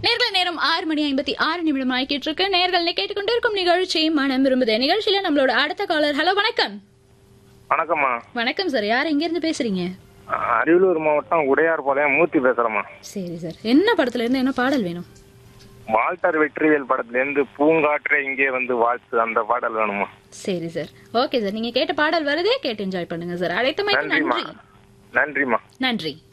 நேர்கள் நேரம் 6:56 ஆகிட்டு இருக்கு. நேர்கள் கேட்டுக்கொண்டிருக்கும் நிகழ்ச்சி மனம் விரும்புதே. நிகழ்ச்சியில நம்மளோட அடுத்த காலர். ஹலோ, வணக்கம். வணக்கம்மா. வணக்கம் சார். யார் எங்க இருந்து பேசுறீங்க? அரியலூர் மாவட்டம் உடையார்பாளையம் மூர்த்தி பேசுறேம்மா. சரி சார், என்ன படத்துல இருந்து என்ன பாடல் வேணும்? வால்டர் வெற்றிவேல் படத்துல இருந்து பூங்காற்றை இங்கே வந்து வாழ்த்து, அந்த பாடல் வேணுமா? சரி சார், ஓகே சார். நீங்க கேட்ட பாடல் வருதே, கேட்டு என்ஜாய் பண்ணுங்க சார். அழைத்தமைக்கு நன்றி. நன்றிம்மா. நன்றி.